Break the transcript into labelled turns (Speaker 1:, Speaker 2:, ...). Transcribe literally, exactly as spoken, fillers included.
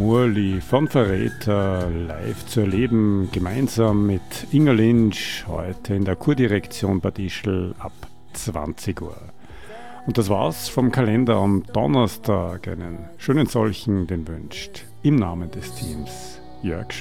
Speaker 1: Murli von Verräter live zu erleben, gemeinsam mit Inga Lynch, heute in der Kurdirektion Bad Ischl ab zwanzig Uhr. Und das war's vom Kalender am Donnerstag. Einen schönen solchen, den wünscht im Namen des Teams Jörg Schön.